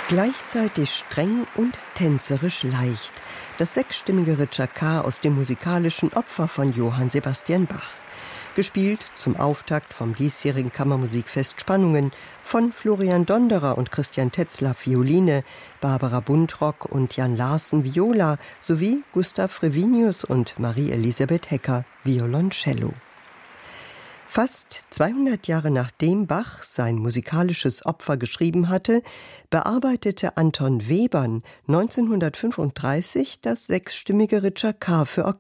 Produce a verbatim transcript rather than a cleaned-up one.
Gleichzeitig streng und tänzerisch leicht. Das sechsstimmige Ricercar aus dem musikalischen Opfer von Johann Sebastian Bach. Gespielt zum Auftakt vom diesjährigen Kammermusikfest Spannungen von Florian Donderer und Christian Tetzlaff Violine, Barbara Buntrock und Jan Larsen Viola sowie Gustav Frevinius und Marie-Elisabeth Hecker Violoncello. Fast zweihundert Jahre nachdem Bach sein musikalisches Opfer geschrieben hatte, bearbeitete Anton Webern neunzehnhundertfünfunddreißig das sechsstimmige Ricercar für Orchester.